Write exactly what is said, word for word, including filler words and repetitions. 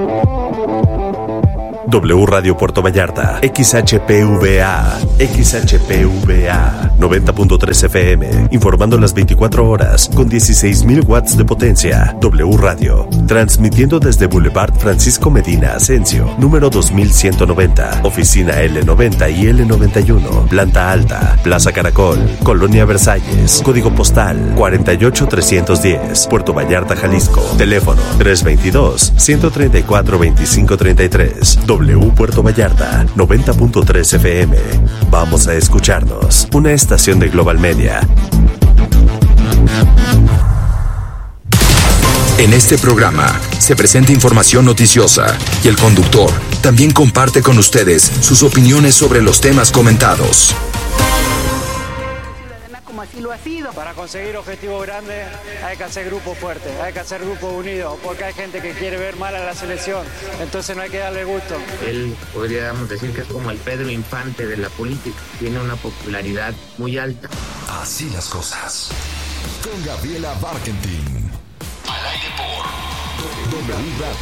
W Radio Puerto Vallarta, X H P V A, X H P V A, noventa punto tres F M, informando las veinticuatro horas con dieciséis mil watts de potencia. W Radio, transmitiendo desde Boulevard Francisco Medina Asensio, número dos mil ciento noventa, oficina L noventa y L noventa y uno, planta alta, Plaza Caracol, Colonia Versalles, código postal cuarenta y ocho trescientos diez, Puerto Vallarta, Jalisco, teléfono tres veintidós, ciento treinta y cuatro, veinticinco treinta y tres. W Puerto Vallarta, noventa punto tres F M. Vamos a escucharnos. Una estación de Global Media. En este programa se presenta información noticiosa y el conductor también comparte con ustedes sus opiniones sobre los temas comentados. Como así lo ha sido. Para conseguir objetivos grandes hay que hacer grupos fuertes, hay que hacer grupos unidos, porque hay gente que quiere ver mal a la selección, entonces no hay que darle gusto. Él podríamos decir que es como el Pedro Infante de la política, tiene una popularidad muy alta. Así las cosas. Con Gabriela Barkentin. Al aire por W Radio.